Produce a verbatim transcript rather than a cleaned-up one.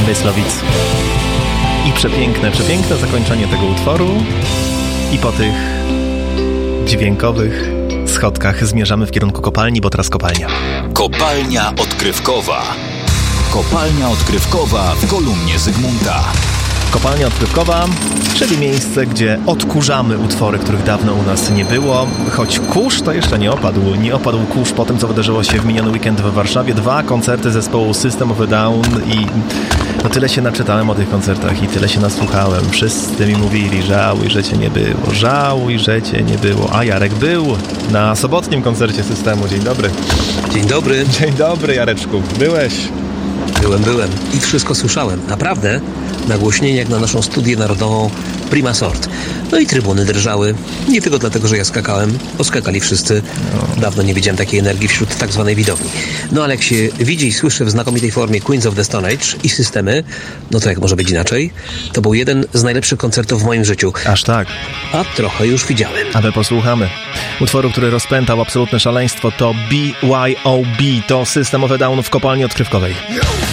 Myslowic. I przepiękne, przepiękne zakończenie tego utworu. I po tych dźwiękowych schodkach zmierzamy w kierunku kopalni, bo teraz kopalnia. Kopalnia odkrywkowa. Kopalnia odkrywkowa w kolumnie Zygmunta. Kopalnia odkrywkowa, czyli miejsce, gdzie odkurzamy utwory, których dawno u nas nie było. Choć kurz to jeszcze nie opadł. Nie opadł kurz po tym, co wydarzyło się w miniony weekend w Warszawie. Dwa koncerty zespołu System of a Down i no tyle się naczytałem o tych koncertach i tyle się nasłuchałem. Wszyscy mi mówili, żałuj, że cię nie było, żałuj, że cię nie było. A Jarek był na sobotnim koncercie Systemu. Dzień dobry. Dzień dobry. Dzień dobry, Jareczku. Byłeś? Byłem, byłem i wszystko słyszałem. Naprawdę nagłośnienie jak na naszą studię narodową Prima Sort. No i trybuny drżały. Nie tylko dlatego, że ja skakałem, bo skakali wszyscy. Dawno nie widziałem takiej energii wśród tak zwanej widowni. No ale jak się widzi i słyszy w znakomitej formie Queens of the Stone Age i Systemy, no to jak może być inaczej? To był jeden z najlepszych koncertów w moim życiu. Aż tak. A trochę już widziałem. A my posłuchamy. Utworu, który rozpętał absolutne szaleństwo, to B Y O B, to System of a Down w kopalni odkrywkowej.